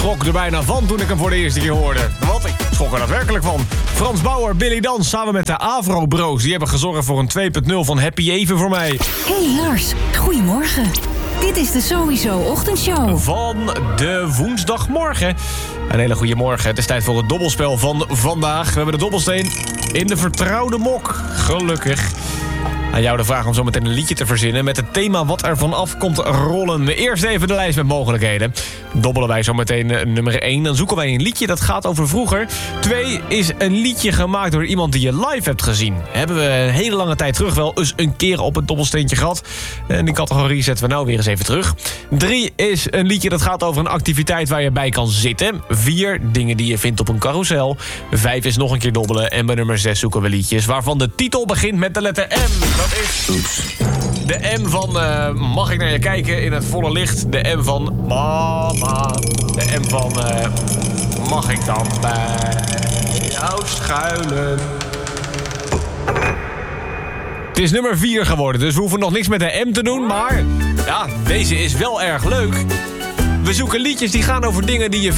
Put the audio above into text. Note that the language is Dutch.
schrok er bijna van toen ik hem voor de eerste keer hoorde. Wat? Ik schrok er daadwerkelijk van. Frans Bauer, Billy Dans samen met de Avro Bros. Die hebben gezorgd voor een 2.0 van Happy Even voor mij. Hey Lars, goedemorgen. Dit is de Sowieso Ochtendshow. Van de woensdagmorgen. Een hele goede morgen. Het is tijd voor het dobbelspel van vandaag. We hebben de dobbelsteen in de vertrouwde mok. Gelukkig. Aan jou de vraag om zo meteen een liedje te verzinnen met het thema wat er vanaf komt rollen. Eerst even de lijst met mogelijkheden. Dobbelen wij zo meteen nummer 1. Dan zoeken wij een liedje dat gaat over vroeger. 2 is een liedje gemaakt door iemand die je live hebt gezien. Hebben we een hele lange tijd terug wel eens een keer op het dobbelsteentje gehad. En die categorie zetten we nou weer eens even terug. 3 is een liedje dat gaat over een activiteit waar je bij kan zitten. 4 dingen die je vindt op een carousel. 5 is nog een keer dobbelen. En bij nummer 6 zoeken we liedjes waarvan de titel begint met de letter M. Dat is de M van mag ik naar je kijken in het volle licht. De M van mama. De M van mag ik dan bij jou schuilen. Het is nummer 4 geworden, dus we hoeven nog niks met de M te doen. Maar ja, deze is wel erg leuk. We zoeken liedjes die gaan over dingen die je vindt